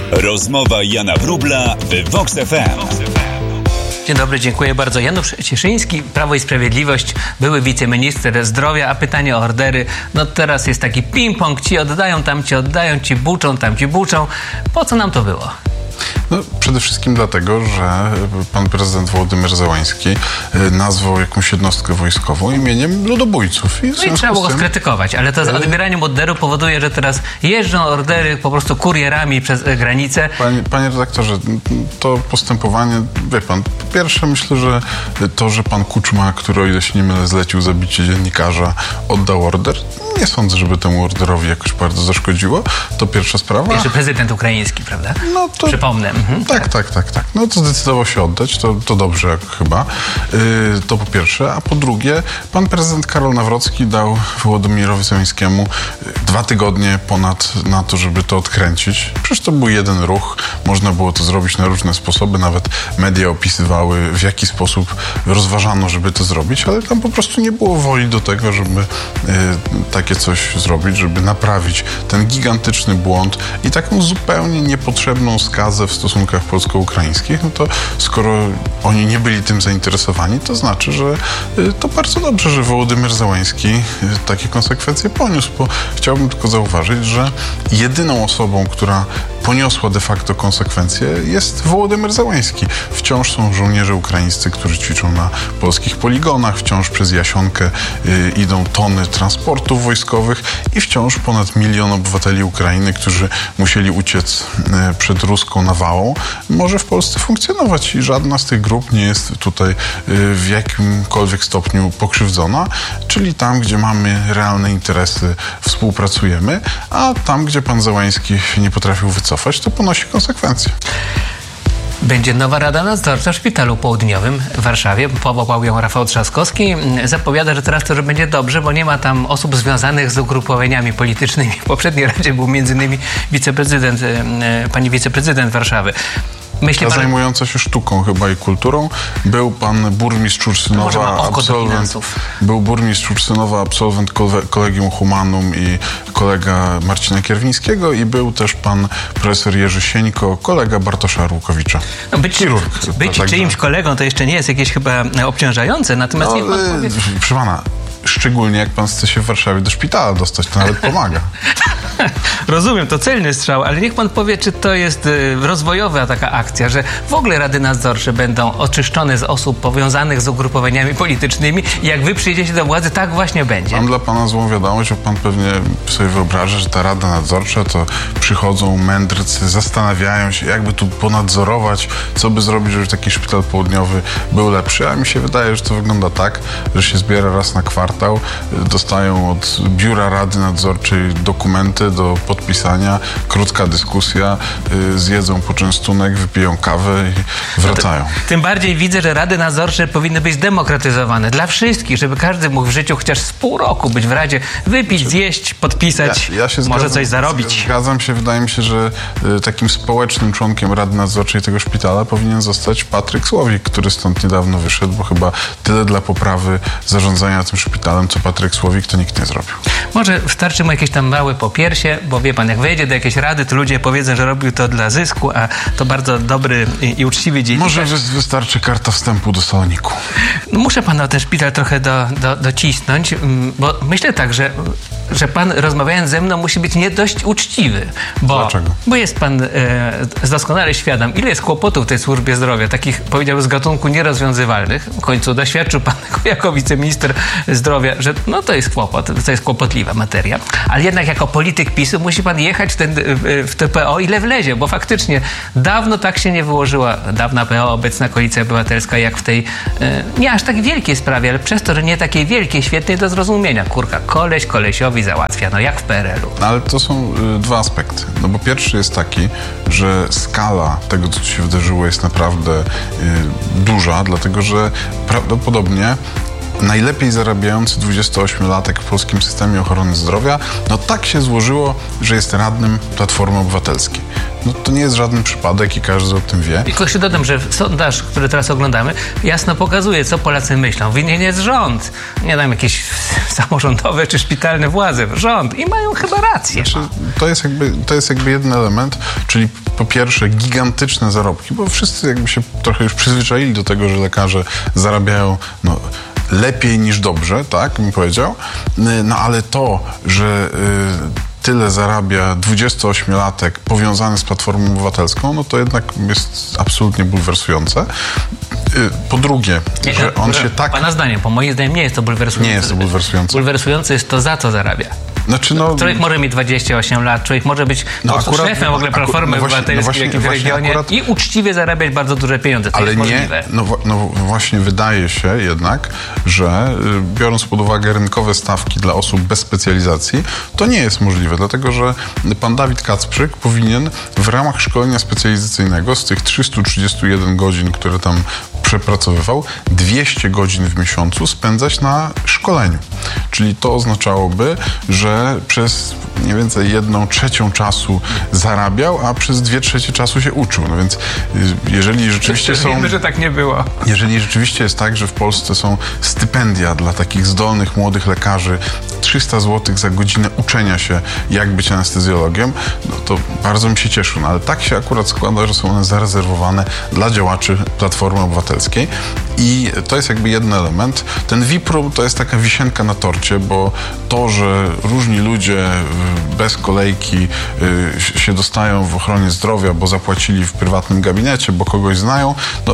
Rozmowa Jana Wróbla w Vox FM. Dzień dobry, dziękuję bardzo. Janusz Cieszyński, Prawo i Sprawiedliwość, były wiceminister zdrowia, a pytanie o ordery. No teraz jest taki ping-pong, ci oddają, tam ci oddają, ci buczą, tam ci buczą. Po co nam to było? No, przede wszystkim dlatego, że pan prezydent Wołodymyr Zełański nazwał jakąś jednostkę wojskową imieniem ludobójców. No i trzeba było go skrytykować, ale to z odbieraniem orderu powoduje, że teraz jeżdżą ordery po prostu kurierami przez granicę. Panie redaktorze, to postępowanie, wie pan, po pierwsze myślę, że to, że pan Kuczma, który o ile się nie mylę zlecił zabicie dziennikarza, oddał order, nie sądzę, żeby temu orderowi jakoś bardzo zaszkodziło. To pierwsza sprawa. Jeszcze prezydent ukraiński, prawda? No to... Przypomnę. Tak. No to zdecydował się oddać, to dobrze chyba. To po pierwsze. A po drugie, pan prezydent Karol Nawrocki dał Wołodymyrowi Zełańskiemu 2 tygodnie ponad na to, żeby to odkręcić. Przecież to był jeden ruch. Można było to zrobić na różne sposoby. Nawet media opisywały, w jaki sposób rozważano, żeby to zrobić, ale tam po prostu nie było woli do tego, żeby takie coś zrobić, żeby naprawić ten gigantyczny błąd i taką zupełnie niepotrzebną skazę w stosunkach polsko-ukraińskich. No to skoro oni nie byli tym zainteresowani, to znaczy, że to bardzo dobrze, że Wołodymyr Zełański takie konsekwencje poniósł, bo chciałbym tylko zauważyć, że jedyną osobą, która poniosła de facto konsekwencje, jest Wołodymyr Zełański. Wciąż są żołnierze ukraińscy, którzy ćwiczą na polskich poligonach, wciąż przez Jasionkę idą tony transportów wojskowych i wciąż ponad 1 milion obywateli Ukrainy, którzy musieli uciec przed ruską nawałą, może w Polsce funkcjonować i żadna z tych grup nie jest tutaj w jakimkolwiek stopniu pokrzywdzona, czyli tam, gdzie mamy realne interesy, współpracujemy, a tam, gdzie pan Zełański się nie potrafił wycofać, to ponosi konsekwencje. Będzie nowa Rada Nadzorcza w Szpitalu Południowym w Warszawie. Powołał ją Rafał Trzaskowski. Zapowiada, że teraz to już będzie dobrze, bo nie ma tam osób związanych z ugrupowaniami politycznymi. W poprzedniej Radzie był m.in. pani wiceprezydent Warszawy. Zajmująca się sztuką chyba i kulturą. Był pan burmistrz Ursynowa, absolwent Collegium Humanum i kolega Marcina Kierwińskiego i był też pan profesor Jerzy Sieńko, kolega Bartosza Arłukowicza. No być czyimś kolegą to jeszcze nie jest jakieś chyba obciążające, natomiast niech pan powie... Proszę pana, szczególnie jak pan chce się w Warszawie do szpitala dostać, to nawet pomaga. Rozumiem, to celny strzał, ale niech pan powie, czy to jest rozwojowa taka akcja, że w ogóle rady nadzorcze będą oczyszczone z osób powiązanych z ugrupowaniami politycznymi i jak wy przyjdziecie do władzy, tak właśnie będzie. Mam dla pana złą wiadomość, bo pan pewnie sobie wyobraża, że ta rada nadzorcza to przychodzą mędrcy, zastanawiają się, jakby tu ponadzorować, co by zrobić, żeby taki szpital południowy był lepszy, a mi się wydaje, że to wygląda tak, że się zbiera raz na kwartał, dostają od biura rady nadzorczej dokumenty do podpisania, krótka dyskusja, zjedzą poczęstunek, wypiją kawę i wracają. Tym bardziej widzę, że rady nadzorcze powinny być demokratyzowane dla wszystkich, żeby każdy mógł w życiu chociaż z pół roku być w radzie, wypić, zjeść, podpisać, może coś zarobić. Zgadzam się, wydaje mi się, że takim społecznym członkiem rady nadzorczej tego szpitala powinien zostać Patryk Słowik, który stąd niedawno wyszedł, bo chyba tyle dla poprawy zarządzania tym szpitalem, co Patryk Słowik, to nikt nie zrobił. Może wystarczy mu jakieś tam małe popiersie, bo wie pan, jak wejdzie do jakiejś rady, to ludzie powiedzą, że robił to dla zysku, a to bardzo dobry i uczciwy dziennikarz. Może wystarczy karta wstępu do Saloniku. No, muszę pana ten szpital trochę docisnąć, bo myślę tak, że pan rozmawiając ze mną musi być nie dość uczciwy. Dlaczego? Bo jest pan doskonale świadom, ile jest kłopotów w tej służbie zdrowia, takich powiedziałbym z gatunku nierozwiązywalnych. W końcu doświadczył pan jako wiceminister zdrowia, że no to jest kłopot, to jest kłopotliwa materia. Ale jednak jako polityk PiS-u musi pan jechać w te PO ile wlezie, bo faktycznie dawno tak się nie wyłożyła dawna PO, obecna Koalicja Obywatelska, jak w tej nie aż tak wielkiej sprawie, ale przez to, że nie takiej wielkiej, świetnej do zrozumienia. Kurka, koleś kolesiowi załatwia, no jak w PRL-u. Ale to są dwa aspekty. No bo pierwszy jest taki, że skala tego, co tu się wydarzyło, jest naprawdę duża, dlatego że prawdopodobnie najlepiej zarabiający 28-latek w polskim systemie ochrony zdrowia, no tak się złożyło, że jest radnym Platformy Obywatelskiej. No to nie jest żaden przypadek i każdy o tym wie. Tylko jeszcze dodam, że sondaż, który teraz oglądamy, jasno pokazuje, co Polacy myślą. Winien jest rząd. Nie dam jakieś samorządowe czy szpitalne władze. Rząd. I mają chyba rację. Znaczy, to jest jakby jeden element, czyli po pierwsze gigantyczne zarobki, bo wszyscy jakby się trochę już przyzwyczaili do tego, że lekarze zarabiają lepiej niż dobrze, tak bym powiedział. No ale to, że tyle zarabia 28-latek powiązany z Platformą Obywatelską, no to jednak jest absolutnie bulwersujące. Po drugie, że on się tak... Pana zdaniem, po moim zdaniem nie jest to bulwersujące. Nie jest to bulwersujące. Bulwersujące jest to, za co zarabia. Znaczy, Człowiek może mieć 28 lat, człowiek może być szefem w ogóle Platformy Obywatelskiej w jakimś regionie i uczciwie zarabiać bardzo duże pieniądze. To ale jest nie, możliwe. no właśnie wydaje się jednak, że biorąc pod uwagę rynkowe stawki dla osób bez specjalizacji, to nie jest możliwe, dlatego że pan Dawid Kacprzyk powinien w ramach szkolenia specjalizacyjnego z tych 331 godzin, które tam przepracowywał, 200 godzin w miesiącu spędzać na szkoleniu. Czyli to oznaczałoby, że przez mniej więcej 1/3 czasu zarabiał, a przez 2/3 czasu się uczył. No więc jeżeli rzeczywiście Wiemy, że tak nie było. Jeżeli rzeczywiście jest tak, że w Polsce są stypendia dla takich zdolnych, młodych lekarzy, 300 zł za godzinę uczenia się, jak być anestezjologiem, no to bardzo bym się cieszył. No ale tak się akurat składa, że są one zarezerwowane dla działaczy Platformy Obywatelskiej i to jest jakby jeden element. Ten VIP-room to jest taka wisienka na torcie, bo to, że różni ludzie bez kolejki się dostają w ochronie zdrowia, bo zapłacili w prywatnym gabinecie, bo kogoś znają, no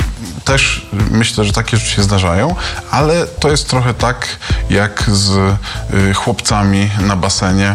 też myślę, że takie rzeczy się zdarzają, ale to jest trochę tak jak z chłopcami na basenie,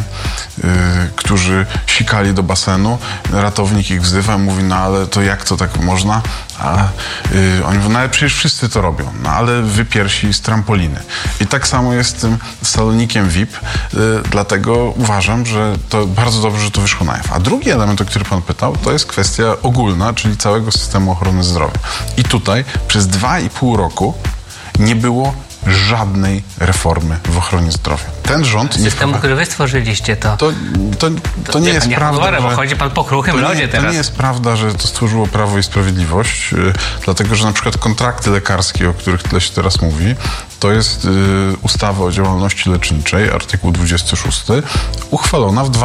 którzy sikali do basenu. Ratownik ich wzywa, mówi, no ale to jak to tak można? A oni mówią, no ale przecież wszyscy to robią, no ale wy pierwsi z trampoliny. I tak samo jest z tym salonikiem VIP, dlatego uważam, że to bardzo dobrze, że to wyszło na jaw. A drugi element, o który pan pytał, to jest kwestia ogólna, czyli całego systemu ochrony zdrowia. I tutaj przez 2,5 roku nie było żadnej reformy w ochronie zdrowia. Ten rząd system, który wy stworzyliście, to nie jest prawda, bo chodzi pan po kruchym lodzie teraz. To nie jest prawda, że to stworzyło Prawo i Sprawiedliwość, dlatego, że na przykład kontrakty lekarskie, o których tyle się teraz mówi, to jest ustawa o działalności leczniczej, artykuł 26, uchwalona w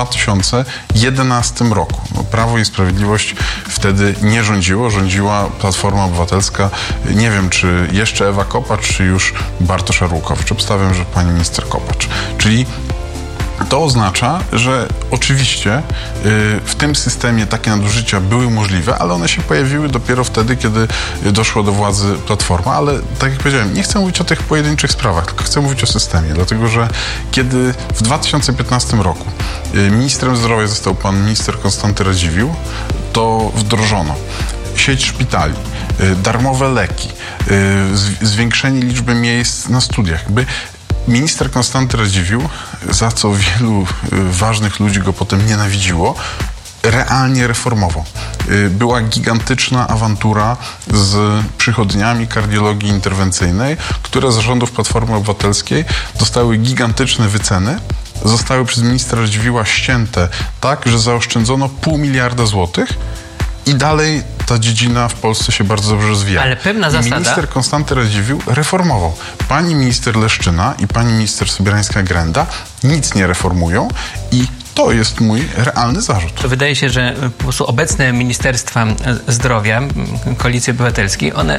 2011 roku. No, Prawo i Sprawiedliwość wtedy nie rządziło, rządziła Platforma Obywatelska. Nie wiem, czy jeszcze Ewa Kopacz, czy już Bartosz Arłukowicz. Obstawiam, że pani minister Kopacz. Czyli to oznacza, że oczywiście w tym systemie takie nadużycia były możliwe, ale one się pojawiły dopiero wtedy, kiedy doszło do władzy Platforma. Ale tak jak powiedziałem, nie chcę mówić o tych pojedynczych sprawach, tylko chcę mówić o systemie, dlatego że kiedy w 2015 roku ministrem zdrowia został pan minister Konstanty Radziwiłł, to wdrożono sieć szpitali, darmowe leki, zwiększenie liczby miejsc na studiach. Minister Konstanty Radziwiłł, za co wielu ważnych ludzi go potem nienawidziło, realnie reformował. Była gigantyczna awantura z przychodniami kardiologii interwencyjnej, które za rządów Platformy Obywatelskiej dostały gigantyczne wyceny, zostały przez ministra Radziwiłła ścięte tak, że zaoszczędzono 0,5 miliarda złotych i dalej ta dziedzina w Polsce się bardzo dobrze rozwija. Ale pewna zasada... Minister Konstanty Radziwiłł reformował. Pani minister Leszczyna i pani minister Sobierańska-Grenda nic nie reformują i to jest mój realny zarzut. To wydaje się, że po prostu obecne Ministerstwa Zdrowia, Koalicji Obywatelskiej, one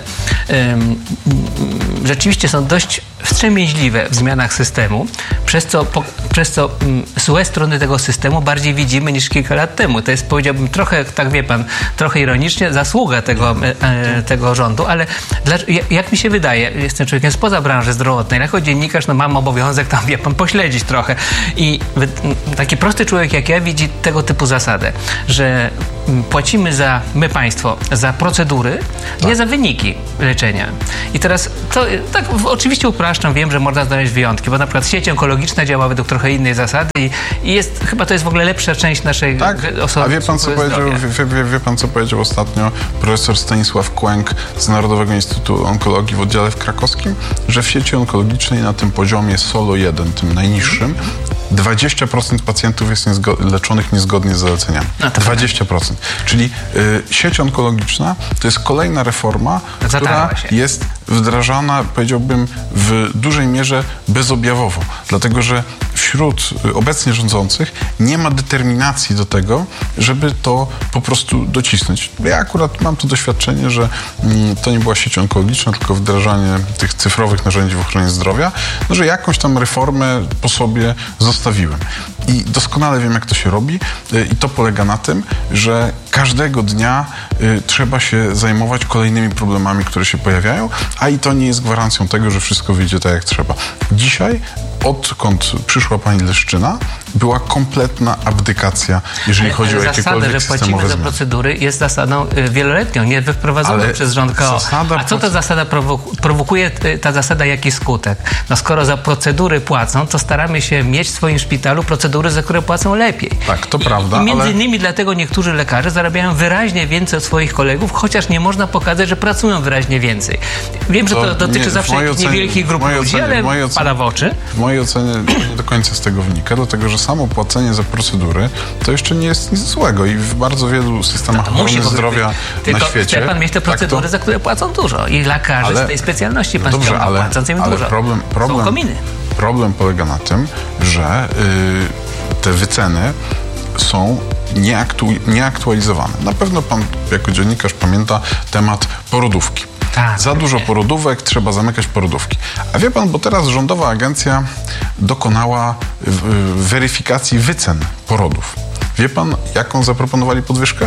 rzeczywiście są dość wstrzemięźliwe w zmianach systemu, przez co złe strony tego systemu bardziej widzimy niż kilka lat temu. To jest, powiedziałbym, trochę, tak wie pan, trochę ironicznie, zasługa tego rządu, ale jak mi się wydaje, jestem człowiekiem spoza branży zdrowotnej, jako dziennikarz, no mam obowiązek tam, wie pan, pośledzić trochę. I taki prosty człowiek jak ja widzi tego typu zasadę, że płacimy my państwo, za procedury, nie za wyniki leczenia. I teraz to tak oczywiście upraszczam, wiem, że można znaleźć wyjątki, bo na przykład sieć onkologiczna działa według trochę innej zasady i chyba to jest w ogóle lepsza część naszej osoby. A wie pan, co powiedział ostatnio profesor Stanisław Kłęk z Narodowego Instytutu Onkologii w oddziale w krakowskim? Że w sieci onkologicznej na tym poziomie SOLO 1, tym najniższym, 20% pacjentów jest leczonych niezgodnie z zaleceniami. 20%. Czyli sieć onkologiczna to jest kolejna reforma, która jest wdrażana, powiedziałbym, w dużej mierze bezobjawowo. Dlatego, że w wśród obecnie rządzących nie ma determinacji do tego, żeby to po prostu docisnąć. Ja akurat mam to doświadczenie, że to nie była sieć onkologiczna, tylko wdrażanie tych cyfrowych narzędzi w ochronie zdrowia, no, że jakąś tam reformę po sobie zostawiłem. I doskonale wiem, jak to się robi i to polega na tym, że każdego dnia trzeba się zajmować kolejnymi problemami, które się pojawiają, a i to nie jest gwarancją tego, że wszystko wyjdzie tak, jak trzeba. Dzisiaj, odkąd przyszła pani Leszczyna, była kompletna abdykacja, jeżeli chodzi o jakiekolwiek że systemowe płacimy za zmiany. procedury jest zasadą wieloletnią, nie wyprowadzoną przez rząd KO. A co ta zasada prowokuje, ta zasada jaki skutek? No skoro za procedury płacą, to staramy się mieć w swoim szpitalu procedury, za które płacą lepiej. Tak, to prawda, I między innymi dlatego niektórzy lekarze zarabiają wyraźnie więcej od swoich kolegów, chociaż nie można pokazać, że pracują wyraźnie więcej. Wiem, że to dotyczy zawsze niewielkich grup ludzi, ale pada w oczy. W mojej ocenie nie do końca z tego wynika, dlatego że samo płacenie za procedury to jeszcze nie jest nic złego i w bardzo wielu systemach ochrony zdrowia na świecie... Chce pan mieć te procedury, za które płacą dużo i lekarze z tej specjalności pan płacąc im dużo. Są kominy. Problem polega na tym, że te wyceny są nieaktualizowane. Na pewno pan jako dziennikarz pamięta temat porodówki. Tak, za dużo porodówek, trzeba zamykać porodówki. A wie pan, bo teraz rządowa agencja dokonała weryfikacji wycen porodów. Wie pan, jaką zaproponowali podwyżkę?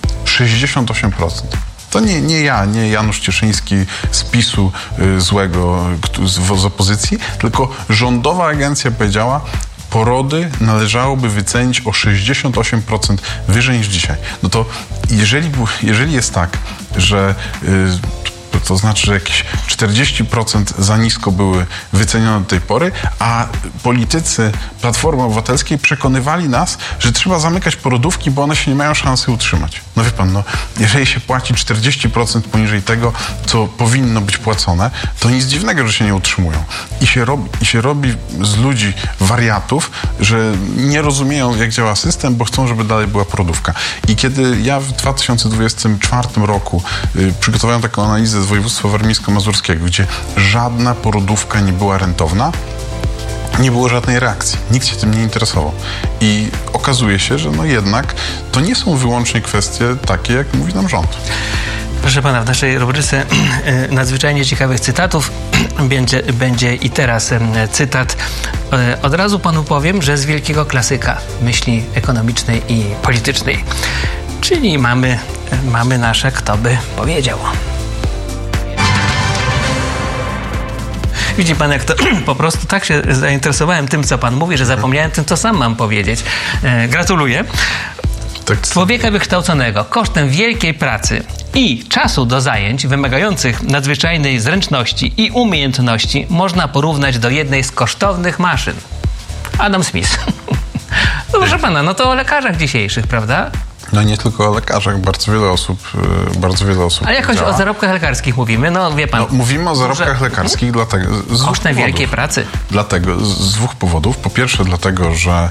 68%. To nie ja, nie Janusz Cieszyński z PiS-u złego z opozycji, tylko rządowa agencja powiedziała, porody należałoby wycenić o 68% wyżej niż dzisiaj. No to jeżeli jest tak, że to znaczy, że jakieś 40% za nisko były wycenione do tej pory, a politycy Platformy Obywatelskiej przekonywali nas, że trzeba zamykać porodówki, bo one się nie mają szansy utrzymać. No wie pan, jeżeli się płaci 40% poniżej tego, co powinno być płacone, to nic dziwnego, że się nie utrzymują. I się robi z ludzi wariatów, że nie rozumieją, jak działa system, bo chcą, żeby dalej była porodówka. I kiedy ja w 2024 roku przygotowałem taką analizę z województwa warmińsko-mazurskiego, gdzie żadna porodówka nie była rentowna, nie było żadnej reakcji. Nikt się tym nie interesował. I okazuje się, że jednak to nie są wyłącznie kwestie takie, jak mówi nam rząd. Proszę pana, w naszej rubryce nadzwyczajnie ciekawych cytatów będzie i teraz cytat. Od razu panu powiem, że z wielkiego klasyka myśli ekonomicznej i politycznej. Czyli mamy nasze kto by powiedział. Widzi pan, jak to po prostu tak się zainteresowałem tym, co pan mówi, że zapomniałem tym, co sam mam powiedzieć. Gratuluję. Człowieka wykształconego kosztem wielkiej pracy i czasu do zajęć wymagających nadzwyczajnej zręczności i umiejętności można porównać do jednej z kosztownych maszyn. Adam Smith. No proszę pana, to o lekarzach dzisiejszych, prawda? No nie tylko o lekarzach, bardzo wiele osób. Ale jakoś o zarobkach lekarskich mówimy, wie pan. Mówimy o zarobkach lekarskich, dlatego kosztem wielkiej pracy. Dlatego, z dwóch powodów. Po pierwsze dlatego, że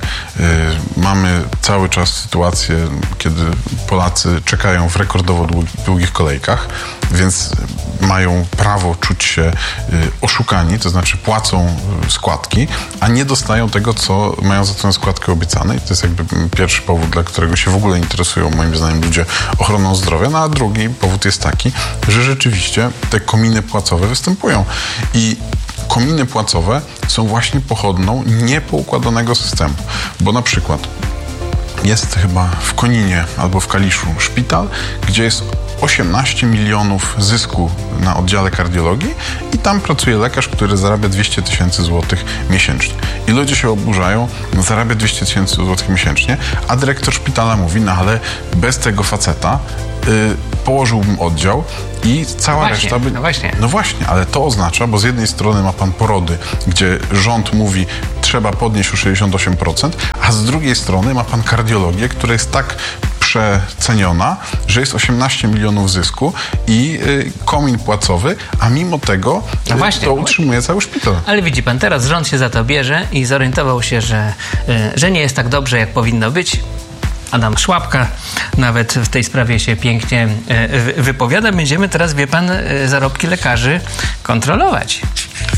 mamy cały czas sytuację, kiedy Polacy czekają w rekordowo długich kolejkach, więc mają prawo czuć się oszukani, to znaczy płacą składki, a nie dostają tego, co mają za tę składkę obiecane. I to jest jakby pierwszy powód, dla którego się w ogóle interesują, moim zdaniem, ludzie ochroną zdrowia. No a drugi powód jest taki, że rzeczywiście te kominy płacowe występują. I kominy płacowe są właśnie pochodną niepoukładanego systemu. Bo na przykład jest chyba w Koninie albo w Kaliszu szpital, gdzie jest 18 milionów zysku na oddziale kardiologii i tam pracuje lekarz, który zarabia 200 tysięcy złotych miesięcznie. I ludzie się oburzają, zarabia 200 tysięcy złotych miesięcznie, a dyrektor szpitala mówi, ale bez tego faceta położyłbym oddział i cała reszta by... No właśnie, ale to oznacza, bo z jednej strony ma pan porody, gdzie rząd mówi, trzeba podnieść o 68%, a z drugiej strony ma pan kardiologię, która jest tak przeceniona, że jest 18 milionów zysku i komin płacowy, a mimo tego to utrzymuje cały szpital. Ale widzi pan, teraz rząd się za to bierze i zorientował się, że nie jest tak dobrze, jak powinno być. Adam Szłapka nawet w tej sprawie się pięknie wypowiada. Będziemy teraz, wie pan, zarobki lekarzy kontrolować.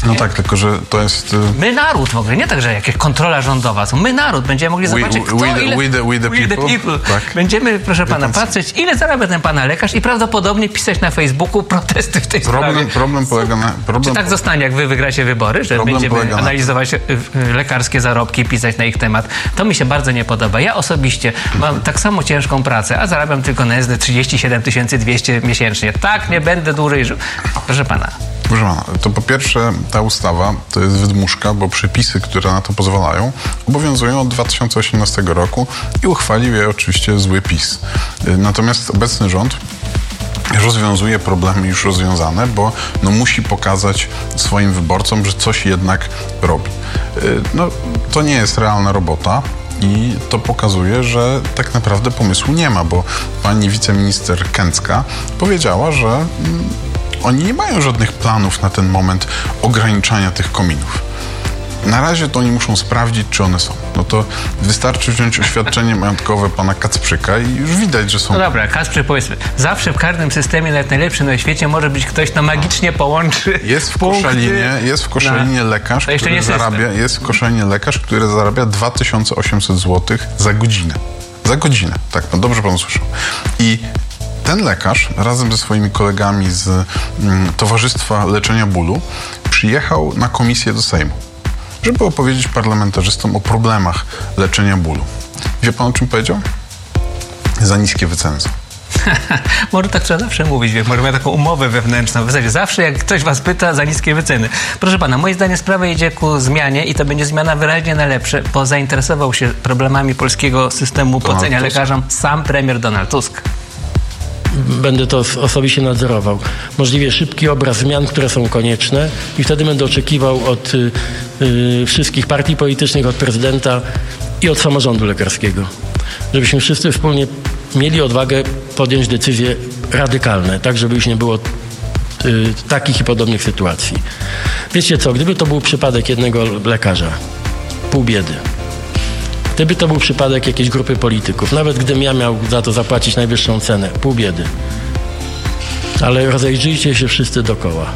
No tak, tylko że to jest... My naród w ogóle, nie tak, że jakaś kontrola rządowa. My naród, będziemy mogli zobaczyć, we the people. Tak. Będziemy, proszę pana, patrzeć, ile zarabia ten pana lekarz i prawdopodobnie pisać na Facebooku protesty w tej sprawie. Problem polega na... Czy tak zostanie, jak wy wygracie wybory, że będziemy analizować lekarskie zarobki i pisać na ich temat? To mi się bardzo nie podoba. Ja osobiście mam tak samo ciężką pracę, a zarabiam tylko nędzne 37 200 miesięcznie. Tak, nie będę dłużej żył. Proszę pana. Proszę pana, to po pierwsze ta ustawa to jest wydmuszka, bo przepisy, które na to pozwalają, obowiązują od 2018 roku i uchwalił je oczywiście zły PiS. Natomiast obecny rząd rozwiązuje problemy już rozwiązane, bo musi pokazać swoim wyborcom, że coś jednak robi. To nie jest realna robota. I to pokazuje, że tak naprawdę pomysłu nie ma, bo pani wiceminister Kęcka powiedziała, że oni nie mają żadnych planów na ten moment ograniczania tych kominów. Na razie to oni muszą sprawdzić, czy one są. No to wystarczy wziąć oświadczenie majątkowe pana Kacprzyka i już widać, że są... No dobra, Kacprzyk, powiedzmy, zawsze w każdym systemie, nawet najlepszym na świecie, może być ktoś, kto magicznie połączy Jest w Koszalinie lekarz, który zarabia 2800 zł za godzinę. Za godzinę, tak, dobrze pan usłyszał. I ten lekarz razem ze swoimi kolegami z Towarzystwa Leczenia Bólu przyjechał na komisję do Sejmu, żeby opowiedzieć parlamentarzystom o problemach leczenia bólu. Wie pan, o czym powiedział? Za niskie wyceny. Może tak trzeba zawsze mówić, może miał taką umowę wewnętrzną. W zasadzie zawsze, jak ktoś was pyta, za niskie wyceny. Proszę pana, moim zdaniem sprawa idzie ku zmianie i to będzie zmiana wyraźnie na lepsze, bo zainteresował się problemami polskiego systemu płacenia lekarzom sam premier Donald Tusk. Będę to osobiście nadzorował. Możliwie szybki obraz zmian, które są konieczne i wtedy będę oczekiwał od wszystkich partii politycznych, od prezydenta i od samorządu lekarskiego, żebyśmy wszyscy wspólnie mieli odwagę podjąć decyzje radykalne, tak żeby już nie było takich i podobnych sytuacji. Wiecie co, gdyby to był przypadek jednego lekarza, pół biedy. Gdyby to był przypadek jakiejś grupy polityków, nawet gdybym ja miał za to zapłacić najwyższą cenę, pół biedy. Ale rozejrzyjcie się wszyscy dookoła.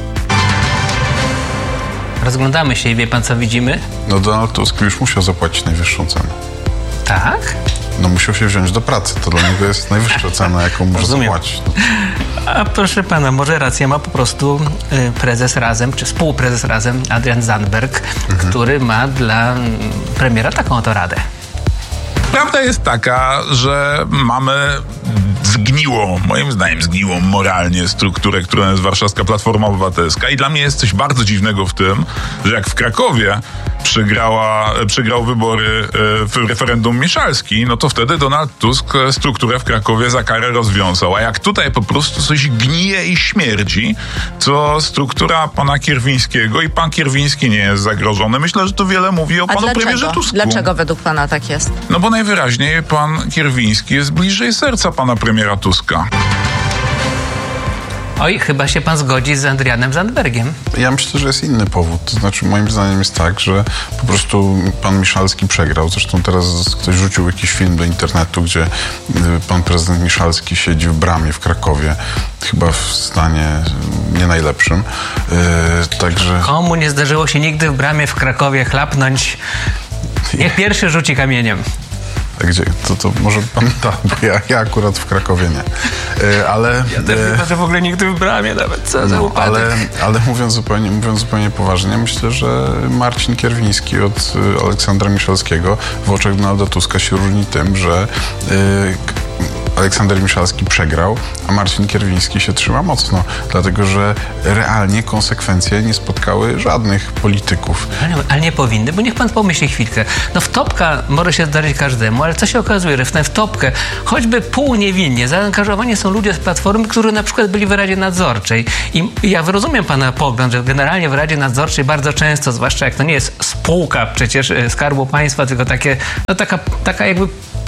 Rozglądamy się i wie pan, co widzimy? No Donald Tusk już musiał zapłacić najwyższą cenę. Tak? No musiał się wziąć do pracy. To dla niego jest najwyższa cena, jaką może zapłacić. A proszę pana, może rację ma po prostu prezes Razem, czy współprezes Razem, Adrian Zandberg, który ma dla premiera taką oto radę. Prawda jest taka, że mamy moim zdaniem zgniłą moralnie strukturę, którą jest Warszawska Platforma Obywatelska i dla mnie jest coś bardzo dziwnego w tym, że jak w Krakowie przegrał wybory w referendum Miszalski, no to wtedy Donald Tusk strukturę w Krakowie za karę rozwiązał. A jak tutaj po prostu coś gnije i śmierdzi, to struktura pana Kierwińskiego i pan Kierwiński nie jest zagrożony. Myślę, że to wiele mówi o panu premierze Tusku. Dlaczego według pana tak jest? No bo najwyraźniej pan Kierwiński jest bliżej serca pana premiera Tuska. Oj, chyba się pan zgodzi z Adrianem Zandbergiem. Ja myślę, że jest inny powód. To znaczy, moim zdaniem jest tak, że po prostu pan Miszalski przegrał. Zresztą teraz ktoś rzucił jakiś film do internetu, gdzie pan prezydent Miszalski siedzi w bramie w Krakowie. Chyba w stanie nie najlepszym. Także... Komu nie zdarzyło się nigdy w bramie w Krakowie chlapnąć? Niech pierwszy rzuci kamieniem. Gdzie? To może pan bo ja akurat w Krakowie nie. Ale... Ja też nie patrzę w ogóle nigdy w bramie nawet. Co za upadek. Ale mówiąc zupełnie poważnie, myślę, że Marcin Kierwiński od Aleksandra Miszalskiego w oczach Donalda Tuska się różni tym, że Aleksander Miszalski przegrał, a Marcin Kierwiński się trzyma mocno, dlatego że realnie konsekwencje nie spotkały żadnych polityków. Ale nie powinny, bo niech pan pomyśli chwilkę. No wtopka może się zdarzyć każdemu, ale co się okazuje, że w tę wtopkę choćby półniewinnie zaangażowani są ludzie z Platformy, którzy na przykład byli w Radzie Nadzorczej. I ja rozumiem pana pogląd, że generalnie w Radzie Nadzorczej bardzo często, zwłaszcza jak to nie jest spółka przecież Skarbu Państwa, tylko taka jakby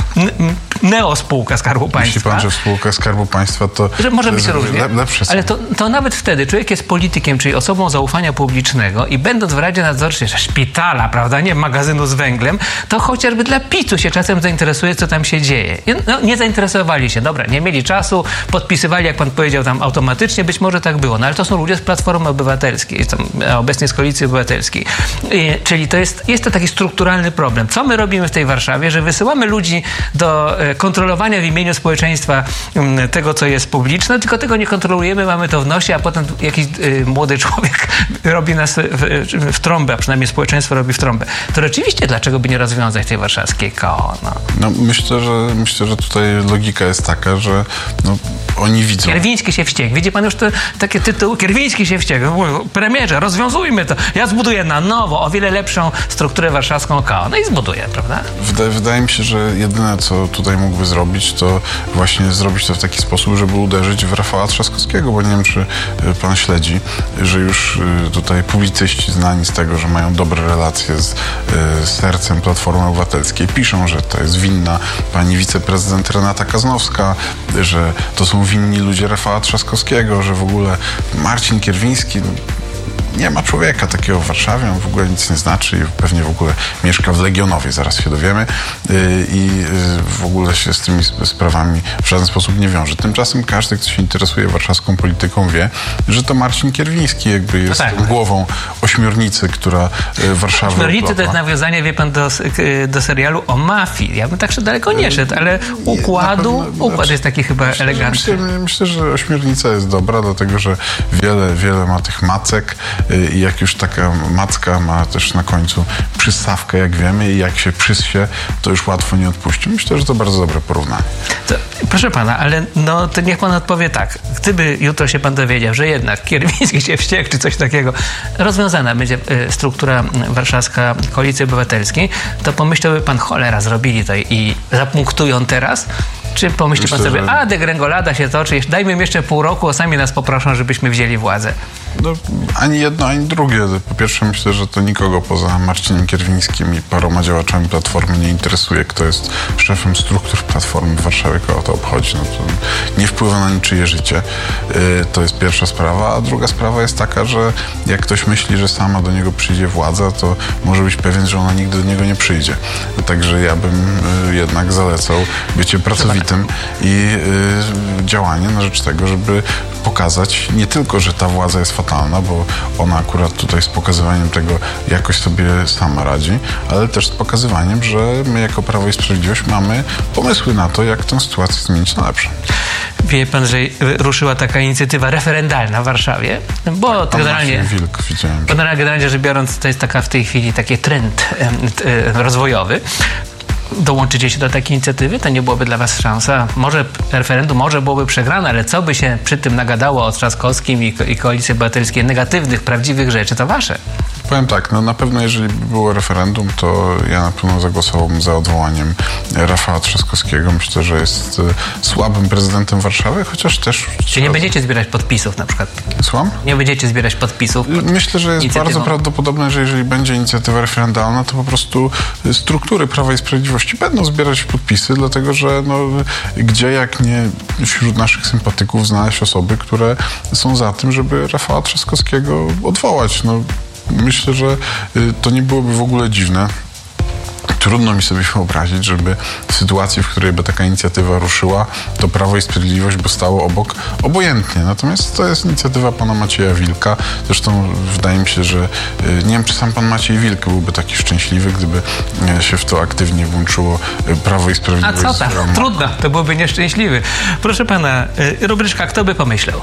neospółka Skarbu Państwa. Myśli pan, że spółka Skarbu Państwa to... Że może być różnie, lepsze są. ale to nawet wtedy człowiek jest politykiem, czyli osobą zaufania publicznego i będąc w Radzie Nadzorczej szpitala, prawda, nie magazynu z węglem, to chociażby dla PiS-u się czasem zainteresuje, co tam się dzieje. No, nie zainteresowali się, dobra, nie mieli czasu, podpisywali, jak pan powiedział, tam automatycznie, być może tak było, no ale to są ludzie z Platformy Obywatelskiej, obecnie z Koalicji Obywatelskiej. Czyli to jest to taki strukturalny problem. Co my robimy w tej Warszawie, że wysyłamy ludzi do kontrolowania w imieniu społeczeństwa tego, co jest publiczne, tylko tego nie kontrolujemy, mamy to w nosie, a potem jakiś młody człowiek robi nas w trąbę, a przynajmniej społeczeństwo robi w trąbę. To rzeczywiście dlaczego by nie rozwiązać tej warszawskiej KO? No, myślę, że tutaj logika jest taka, że oni widzą... Kierwiński się wściekł. Widzi pan już takie tytuły? Kierwiński się wściekł. Premierze, rozwiązujmy to. Ja zbuduję na nowo o wiele lepszą strukturę warszawską KO. No i zbuduję, prawda? Wydaje mi się, że jedyne, co tutaj mógłby zrobić, to właśnie zrobić to w taki sposób, żeby uderzyć w Rafała Trzaskowskiego, bo nie wiem, czy pan śledzi, że już tutaj publicyści znani z tego, że mają dobre relacje z sercem Platformy Obywatelskiej, piszą, że to jest winna pani wiceprezydent Renata Kaznowska, że to są winni ludzie Rafała Trzaskowskiego, że w ogóle Marcin Kierwiński... Nie ma człowieka takiego w Warszawie, on w ogóle nic nie znaczy i pewnie w ogóle mieszka w Legionowie, zaraz się dowiemy, i w ogóle się z tymi sprawami w żaden sposób nie wiąże. Tymczasem każdy, kto się interesuje warszawską polityką, wie, że to Marcin Kierwiński jakby jest głową ośmiornicy, która Warszawę Ośmiornicy to jest nawiązanie, wie pan, do serialu o mafii. Ja bym tak daleko nie szedł, ale układ jest taki chyba elegancki. Myślę, że ośmiornica jest dobra, dlatego że wiele ma tych macek, i jak już taka macka ma też na końcu przystawkę, jak wiemy, i jak się przyssie, to już łatwo nie odpuści. Myślę, że to bardzo dobre porównanie. To, proszę pana, ale to niech pan odpowie tak. Gdyby jutro się pan dowiedział, że jednak Kierwiński się wściekł, czy coś takiego, rozwiązana będzie struktura warszawska Koalicji Obywatelskiej, to pomyślałby pan, cholera, zrobili to i zapunktują teraz? Czy pomyśli pan sobie, degrengolada się toczy, dajmy im jeszcze pół roku, a sami nas poproszą, żebyśmy wzięli władzę? No, ani jedno, ani drugie. Po pierwsze, myślę, że to nikogo poza Marcinem Kierwińskim i paroma działaczami Platformy nie interesuje, kto jest szefem struktur Platformy w Warszawie, kogo to obchodzi. No, to nie wpływa na niczyje życie. To jest pierwsza sprawa. A druga sprawa jest taka, że jak ktoś myśli, że sama do niego przyjdzie władza, to może być pewien, że ona nigdy do niego nie przyjdzie. Także ja bym jednak zalecał bycie pracowitym i działanie na rzecz tego, żeby pokazać nie tylko, że ta władza jest fatalna, bo ona akurat tutaj z pokazywaniem tego jakoś sobie sama radzi, ale też z pokazywaniem, że my jako Prawo i Sprawiedliwość mamy pomysły na to, jak tę sytuację zmienić na lepsze. Wie pan, że ruszyła taka inicjatywa referendalna w Warszawie? Bo tak, generalnie, Wilk, widziałem. Generalnie rzecz biorąc, to jest taka w tej chwili taki trend rozwojowy. Dołączycie się do takiej inicjatywy? To nie byłoby dla was szansa? Może referendum może byłoby przegrane, ale co by się przy tym nagadało o Trzaskowskim i Koalicji Obywatelskiej negatywnych, prawdziwych rzeczy, to wasze. Powiem tak, na pewno jeżeli by było referendum, to ja na pewno zagłosowałbym za odwołaniem Rafała Trzaskowskiego. Myślę, że jest słabym prezydentem Warszawy, chociaż też... Czy nie będziecie zbierać podpisów na przykład? Słucham? Nie będziecie zbierać podpisów? Myślę, że jest bardzo prawdopodobne, że jeżeli będzie inicjatywa referendalna, to po prostu struktury Prawa i Sprawiedliwości będą zbierać podpisy, dlatego że gdzie jak nie wśród naszych sympatyków znaleźć osoby, które są za tym, żeby Rafała Trzaskowskiego odwołać. Myślę, że to nie byłoby w ogóle dziwne. Trudno mi sobie wyobrazić, żeby w sytuacji, w której by taka inicjatywa ruszyła, to Prawo i Sprawiedliwość by stało obok obojętnie. Natomiast to jest inicjatywa pana Macieja Wilka. Zresztą wydaje mi się, że nie wiem, czy sam pan Maciej Wilk byłby taki szczęśliwy, gdyby się w to aktywnie włączyło Prawo i Sprawiedliwość. A co tam? Trudno, to byłby nieszczęśliwy. Proszę pana, rubryczka Kto by pomyślał?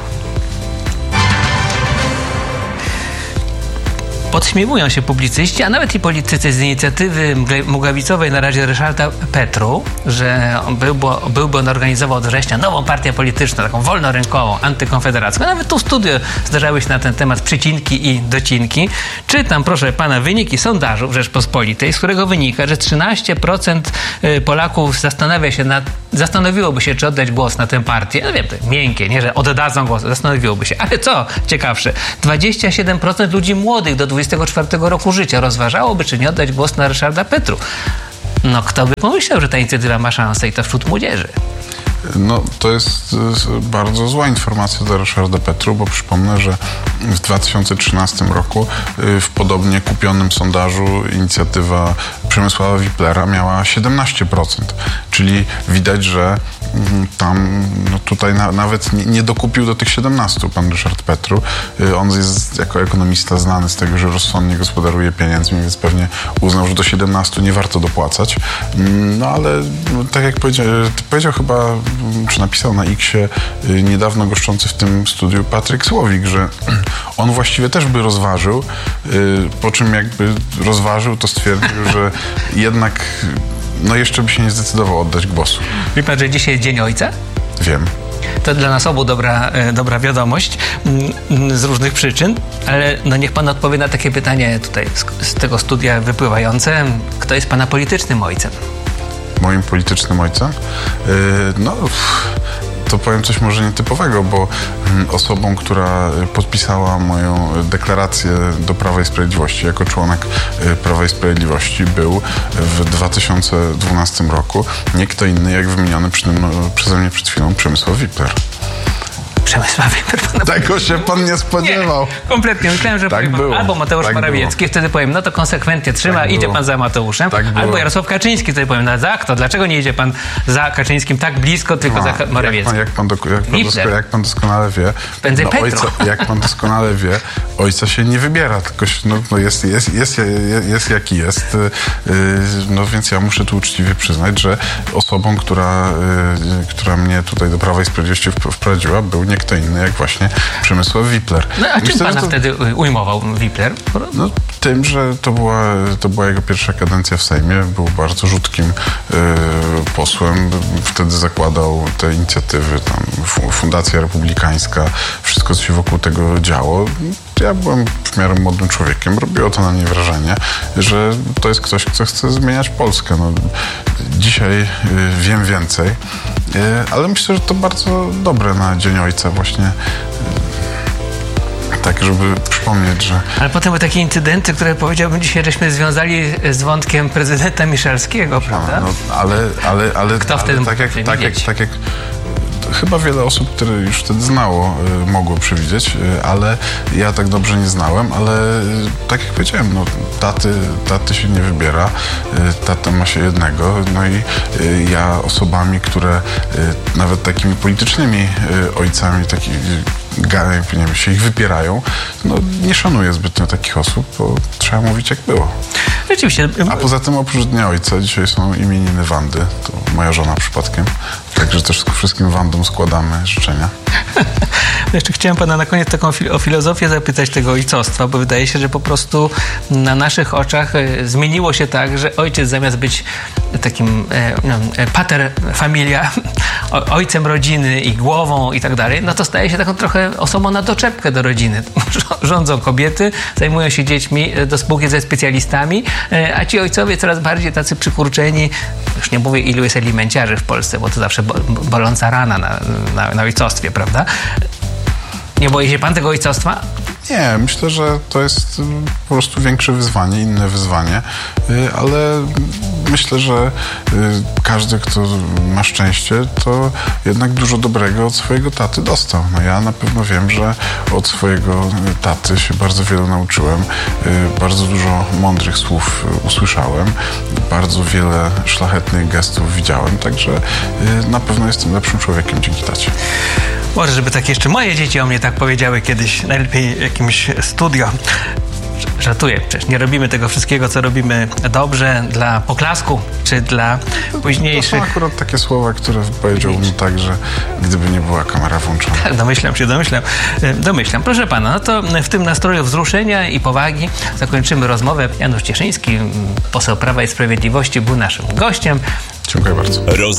Podśmiewują się publicyści, a nawet i politycy z inicjatywy mugawicowej na Radzie Ryszarda Petru, że byłby on organizował od września nową partię polityczną, taką wolnorynkową, antykonfederacką. Nawet tu w studiu zdarzały się na ten temat przycinki i docinki. Czytam, proszę pana, wyniki sondażu w Rzeczpospolitej, z którego wynika, że 13% Polaków zastanowiłoby się, czy oddać głos na tę partię. No wiem, to miękkie, nie, że oddadzą głos, zastanowiłoby się. Ale co ciekawsze, 27% ludzi młodych do 24 roku życia rozważałoby, czy nie oddać głos na Ryszarda Petru. No kto by pomyślał, że ta inicjatywa ma szansę i to wśród młodzieży? No, to jest bardzo zła informacja dla Ryszarda Petru, bo przypomnę, że w 2013 roku w podobnie kupionym sondażu inicjatywa Przemysława Wiplera miała 17%. Czyli widać, że tam tutaj nawet nie dokupił do tych 17 pan Ryszard Petru. On jest jako ekonomista znany z tego, że rozsądnie gospodaruje pieniędzmi, więc pewnie uznał, że do 17 nie warto dopłacać. No ale tak jak powiedział chyba, czy napisał na X-ie niedawno goszczący w tym studiu Patryk Słowik, że on właściwie też by rozważył, po czym jakby rozważył, to stwierdził, że jednak jeszcze by się nie zdecydował oddać głosu. Wie pan, że dzisiaj jest Dzień Ojca? Wiem. To dla nas obu dobra wiadomość z różnych przyczyn, ale niech pan odpowie na takie pytanie tutaj z tego studia wypływające. Kto jest pana politycznym ojcem? Moim politycznym ojcem? To powiem coś może nietypowego, bo osobą, która podpisała moją deklarację do Prawa i Sprawiedliwości jako członek Prawa i Sprawiedliwości był w 2012 roku nie kto inny jak wymieniony przeze mnie przed chwilą Przemysław Wipler. Przemysław Wipler. Tego się pan nie spodziewał. Nie, kompletnie. Myślałem, że tak powiem albo Mateusz Morawiecki, wtedy powiem, no to konsekwentnie trzyma, idzie pan za Mateuszem, albo Jarosław Kaczyński, wtedy powiem, no za kto? Dlaczego nie idzie pan za Kaczyńskim tak blisko, tylko za Morawieckim? Jak pan doskonale wie, jak pan doskonale wie, ojca się nie wybiera, tylko jest jaki jest. Więc ja muszę tu uczciwie przyznać, że osobą, która mnie tutaj do Prawa i Sprawiedliwości wprowadziła, był nie kto inny jak właśnie Przemysław Wipler. No a czym pana wtedy ujmował Wipler? No, tym, że to była jego pierwsza kadencja w Sejmie. Był bardzo rzutkim posłem. Wtedy zakładał te inicjatywy, tam Fundacja Republikańska, wszystko, co się wokół tego działo. Ja byłem w miarę młodym człowiekiem. Robiło to na mnie wrażenie, że to jest ktoś, kto chce zmieniać Polskę. Dzisiaj wiem więcej, ale myślę, że to bardzo dobre na Dzień Ojca właśnie. Tak, żeby przypomnieć, że... Ale potem były takie incydenty, które powiedziałbym dzisiaj, żeśmy związali z wątkiem prezydenta Miszalskiego, prawda? Ale kto wtedy tak jak chyba wiele osób, które już wtedy znało, mogło przewidzieć, ale ja tak dobrze nie znałem, ale tak jak powiedziałem, taty się nie wybiera, tata ma się jednego, i ja osobami, które nawet takimi politycznymi ojcami, się ich wypierają, nie szanuję zbytnio takich osób, bo trzeba mówić jak było. Rzeczywiście. A poza tym oprócz Dnia Ojca dzisiaj są imieniny Wandy, to moja żona przypadkiem, także też wszystkim Wandom składamy życzenia. Jeszcze chciałem pana na koniec taką o filozofię zapytać tego ojcostwa, bo wydaje się, że po prostu na naszych oczach zmieniło się tak, że ojciec zamiast być takim pater familia, ojcem rodziny i głową i tak dalej, to staje się taką trochę osobą na doczepkę do rodziny. Rządzą kobiety, zajmują się dziećmi, do spółki ze specjalistami, a ci ojcowie coraz bardziej tacy przykurczeni, już nie mówię ilu jest alimenciarzy w Polsce, bo to zawsze boląca rana na ojcostwie, prawda? Nie boi się pan tego ojcostwa? Nie, myślę, że to jest po prostu większe wyzwanie, inne wyzwanie, ale myślę, że każdy, kto ma szczęście, to jednak dużo dobrego od swojego taty dostał. Ja na pewno wiem, że od swojego taty się bardzo wiele nauczyłem, bardzo dużo mądrych słów usłyszałem, bardzo wiele szlachetnych gestów widziałem, także na pewno jestem lepszym człowiekiem dzięki tacie. Może, żeby tak jeszcze moje dzieci o mnie tak powiedziały kiedyś, najlepiej jakimś studio. Żartuję, przecież nie robimy tego wszystkiego, co robimy dobrze dla poklasku, czy dla późniejszych... To są akurat takie słowa, które powiedziałbym tak, że gdyby nie była kamera włączona. Tak, domyślam. Proszę pana, to w tym nastroju wzruszenia i powagi zakończymy rozmowę. Janusz Cieszyński, poseł Prawa i Sprawiedliwości, był naszym gościem. Dziękuję bardzo.